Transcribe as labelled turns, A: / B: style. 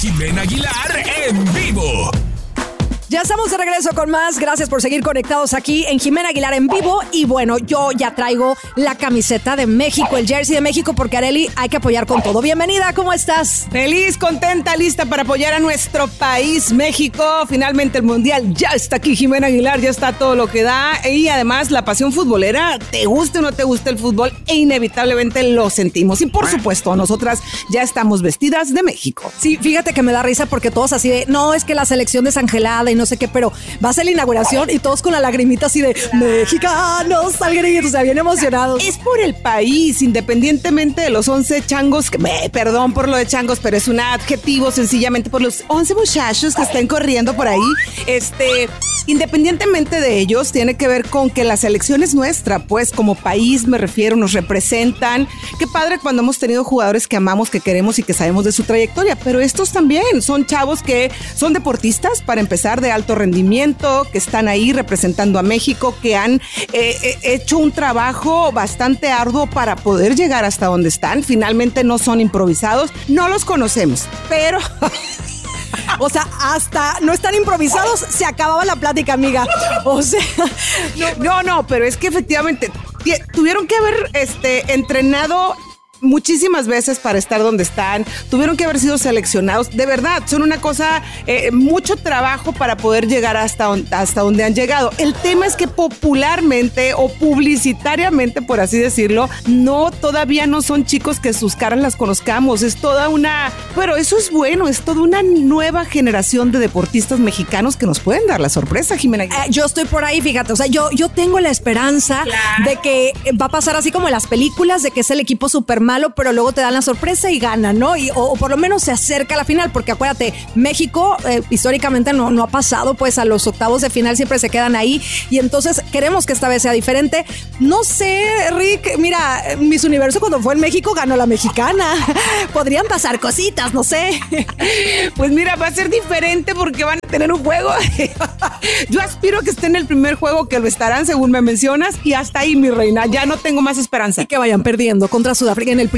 A: Jimena Aguilar en vivo.
B: Ya estamos de regreso con más. Gracias por seguir conectados aquí en Jimena Aguilar en vivo. Y bueno, yo ya traigo la camiseta de México, el jersey de México, porque Arely, hay que apoyar con todo. Bienvenida, ¿cómo estás?
C: Feliz, contenta, lista para apoyar a nuestro país, México. Finalmente el Mundial ya está aquí, Jimena Aguilar, ya está todo lo que da. Y además la pasión futbolera, te guste o no te guste el fútbol, e inevitablemente lo sentimos. Y por supuesto, nosotras ya estamos vestidas de México.
B: Sí, fíjate que me da risa porque todos así de, no, es que la selección desangelada y no sé qué, pero va a ser la inauguración y todos con la lagrimita así de mexicanos al grito, o sea, bien emocionados.
C: Es por el país, independientemente de los 11 changos, perdón por lo de changos, pero es un adjetivo sencillamente por los 11 muchachos que están corriendo por ahí. Independientemente de ellos, tiene que ver con que la selección es nuestra, pues como país me refiero, nos representan. Qué padre cuando hemos tenido jugadores que amamos, que queremos y que sabemos de su trayectoria, pero estos también son chavos que son deportistas, para empezar, de alto rendimiento, que están ahí representando a México, que han hecho un trabajo bastante arduo para poder llegar hasta donde están. Finalmente no son improvisados, no los conocemos, pero...
B: O sea, hasta no están improvisados, se acababa la plática, amiga. O sea,
C: no, pero es que efectivamente tuvieron que haber entrenado muchísimas veces para estar donde están, tuvieron que haber sido seleccionados, de verdad, son una cosa, mucho trabajo para poder llegar hasta donde han llegado. El tema es que popularmente o publicitariamente, por así decirlo, todavía no son chicos que sus caras las conozcamos, pero eso es bueno, es toda una nueva generación de deportistas mexicanos que nos pueden dar la sorpresa, Jimena.
B: Yo estoy por ahí, fíjate, o sea, yo tengo la esperanza de que va a pasar así como en las películas, de que es el equipo super malo, pero luego te dan la sorpresa y ganan, ¿no? O por lo menos se acerca a la final, porque acuérdate, México históricamente no ha pasado pues a los octavos de final, siempre se quedan ahí, y entonces queremos que esta vez sea diferente. No sé, Rick, mira, Miss Universo cuando fue en México ganó la mexicana. Podrían pasar cositas, no sé.
C: Pues mira, va a ser diferente porque van a tener un juego. Yo aspiro a que esté en el primer juego, que lo estarán según me mencionas, y hasta ahí, mi reina, ya no tengo más esperanza.
B: Y que vayan perdiendo contra Sudáfrica. En